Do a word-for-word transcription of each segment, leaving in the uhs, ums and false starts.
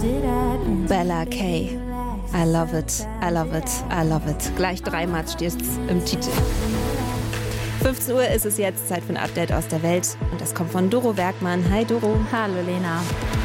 Bella Kay. I love it, I love it, I love it. Gleich dreimal steht es im Titel. fünfzehn Uhr ist es jetzt, Zeit für ein Update aus der Welt. Und das kommt von Doro Werkmann. Hi Doro. Hallo Lena.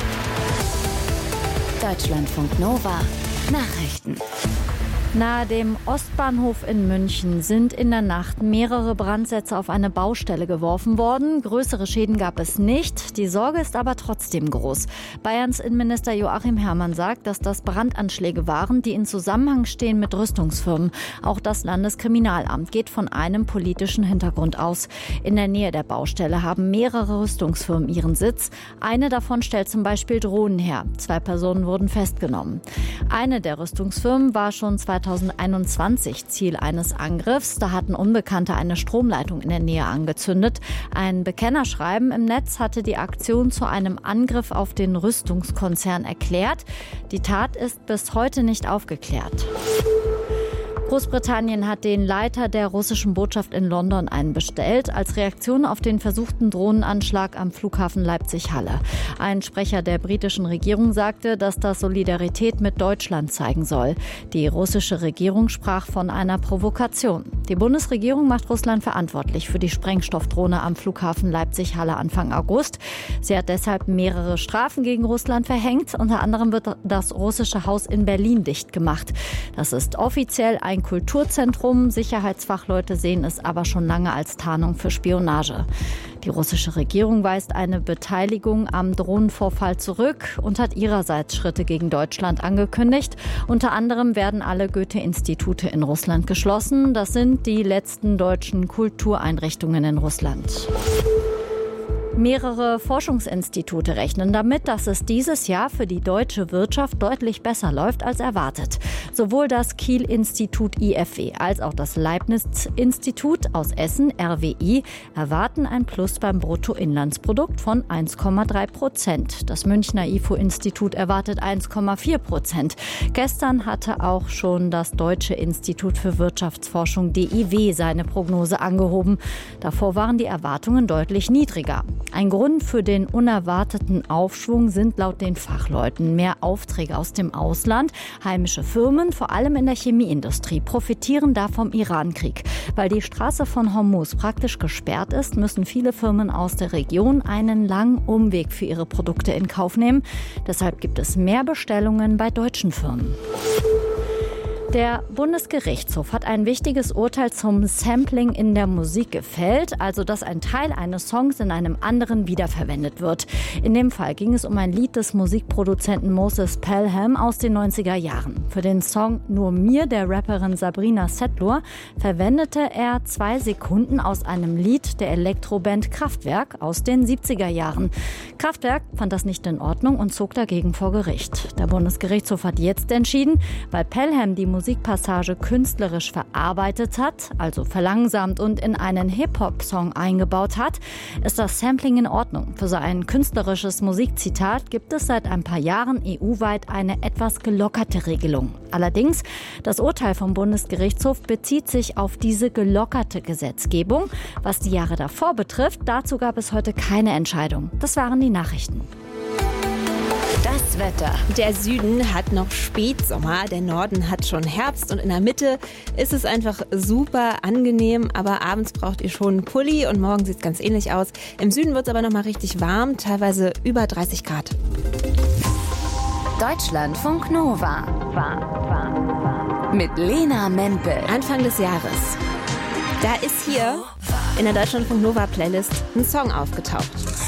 Deutschlandfunk Nova. Nachrichten. Nahe dem Ostbahnhof in München sind in der Nacht mehrere Brandsätze auf eine Baustelle geworfen worden. Größere Schäden gab es nicht. Die Sorge ist aber trotzdem groß. Bayerns Innenminister Joachim Herrmann sagt, dass das Brandanschläge waren, die in Zusammenhang stehen mit Rüstungsfirmen. Auch das Landeskriminalamt geht von einem politischen Hintergrund aus. In der Nähe der Baustelle haben mehrere Rüstungsfirmen ihren Sitz. Eine davon stellt zum Beispiel Drohnen her. Zwei Personen wurden festgenommen. Eine der Rüstungsfirmen war schon zweitausendeinundzwanzig Ziel eines Angriffs. Da hatten Unbekannte eine Stromleitung in der Nähe angezündet. Ein Bekennerschreiben im Netz hatte die Aktion zu einem Angriff auf den Rüstungskonzern erklärt. Die Tat ist bis heute nicht aufgeklärt. Großbritannien hat den Leiter der russischen Botschaft in London einbestellt, als Reaktion auf den versuchten Drohnenanschlag am Flughafen Leipzig-Halle. Ein Sprecher der britischen Regierung sagte, dass das Solidarität mit Deutschland zeigen soll. Die russische Regierung sprach von einer Provokation. Die Bundesregierung macht Russland verantwortlich für die Sprengstoffdrohne am Flughafen Leipzig-Halle Anfang August. Sie hat deshalb mehrere Strafen gegen Russland verhängt. Unter anderem wird das russische Haus in Berlin dicht gemacht. Das ist offiziell ein Kulturzentrum. Sicherheitsfachleute sehen es aber schon lange als Tarnung für Spionage. Die russische Regierung weist eine Beteiligung am Drohnenvorfall zurück und hat ihrerseits Schritte gegen Deutschland angekündigt. Unter anderem werden alle Goethe-Institute in Russland geschlossen. Das sind die letzten deutschen Kultureinrichtungen in Russland. Mehrere Forschungsinstitute rechnen damit, dass es dieses Jahr für die deutsche Wirtschaft deutlich besser läuft als erwartet. Sowohl das Kiel-Institut I F W als auch das Leibniz-Institut aus Essen, R W I, erwarten ein Plus beim Bruttoinlandsprodukt von eins Komma drei Prozent. Das Münchner I F O-Institut erwartet eins Komma vier Prozent. Gestern hatte auch schon das Deutsche Institut für Wirtschaftsforschung D I W seine Prognose angehoben. Davor waren die Erwartungen deutlich niedriger. Ein Grund für den unerwarteten Aufschwung sind laut den Fachleuten mehr Aufträge aus dem Ausland. Heimische Firmen, vor allem in der Chemieindustrie, profitieren da vom Iran-Krieg. Weil die Straße von Hormuz praktisch gesperrt ist, müssen viele Firmen aus der Region einen langen Umweg für ihre Produkte in Kauf nehmen. Deshalb gibt es mehr Bestellungen bei deutschen Firmen. Der Bundesgerichtshof hat ein wichtiges Urteil zum Sampling in der Musik gefällt, also dass ein Teil eines Songs in einem anderen wiederverwendet wird. In dem Fall ging es um ein Lied des Musikproduzenten Moses Pelham aus den neunziger Jahren. Für den Song Nur mir der Rapperin Sabrina Setlur verwendete er zwei Sekunden aus einem Lied der Elektroband Kraftwerk aus den siebziger Jahren. Kraftwerk fand das nicht in Ordnung und zog dagegen vor Gericht. Der Bundesgerichtshof hat jetzt entschieden, weil Pelham die Musik Musikpassage künstlerisch verarbeitet hat, also verlangsamt und in einen Hip-Hop-Song eingebaut hat, ist das Sampling in Ordnung. Für so ein künstlerisches Musikzitat gibt es seit ein paar Jahren E U-weit eine etwas gelockerte Regelung. Allerdings, das Urteil vom Bundesgerichtshof bezieht sich auf diese gelockerte Gesetzgebung. Was die Jahre davor betrifft, dazu gab es heute keine Entscheidung. Das waren die Nachrichten. Das Wetter. Der Süden hat noch Spätsommer, der Norden hat schon Herbst und in der Mitte ist es einfach super angenehm, aber abends braucht ihr schon einen Pulli und morgen sieht es ganz ähnlich aus. Im Süden wird es aber noch mal richtig warm, teilweise über dreißig Grad. Deutschlandfunk Nova. Mit Lena Mempel. Anfang des Jahres. Da ist hier in der Deutschlandfunk Nova Playlist ein Song aufgetaucht.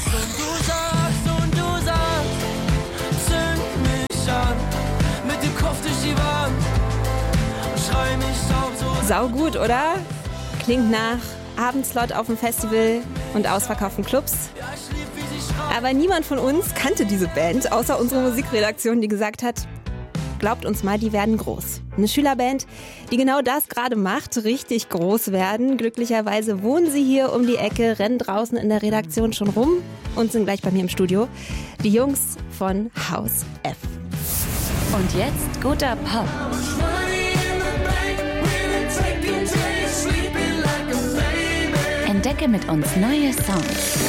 Mit dem Kopf durch die Wand. Schrei mich sau, so Sau gut, oder? Klingt nach Abendslot auf dem Festival und ausverkauften Clubs. Aber niemand von uns kannte diese Band, außer unsere Musikredaktion, die gesagt hat, glaubt uns mal, die werden groß. Eine Schülerband, die genau das gerade macht, richtig groß werden. Glücklicherweise wohnen sie hier um die Ecke, rennen draußen in der Redaktion schon rum und sind gleich bei mir im Studio. Die Jungs von Haus F. Und jetzt guter Pop. Entdecke mit uns neue Songs.